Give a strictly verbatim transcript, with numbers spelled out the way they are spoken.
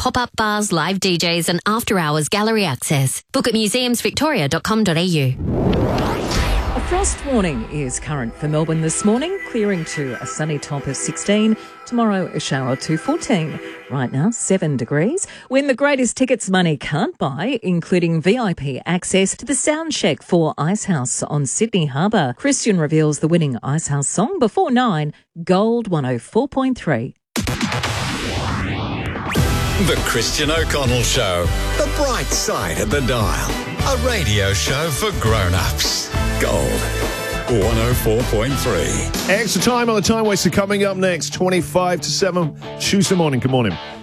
pop-up bars, live D Js and after-hours gallery access. Book at museums victoria dot com dot a u. A frost warning is current for Melbourne this morning, clearing to a sunny top of sixteen. Tomorrow, a shower to fourteen. Right now, seven degrees. Win the greatest tickets money can't buy, including V I P access to the sound check for Icehouse on Sydney Harbour. Christian reveals the winning Icehouse song before nine. Gold one oh four point three. The Christian O'Connell Show. The bright side of the dial. A radio show for grown-ups. Gold one oh four point three. Extra time on the time waster coming up next. twenty-five to seven. Tuesday morning. Good morning.